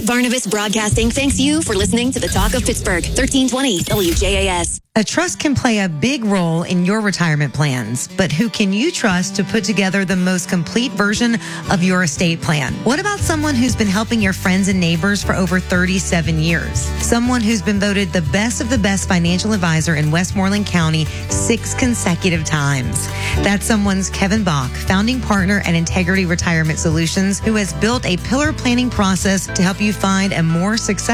Barnabas Broadcasting thanks you for listening to the Talk of Pittsburgh, 1320 WJAS. A trust can play a big role in your retirement plans, but who can you trust to put together the most complete version of your estate plan? What about someone who's been helping your friends and neighbors for over 37 years? Someone who's been voted the best of the best financial advisor in Westmoreland County 6 consecutive times. That someone's Kevin Bach, founding partner at Integrity Retirement Solutions, who has built a pillar planning process to help you find a more successful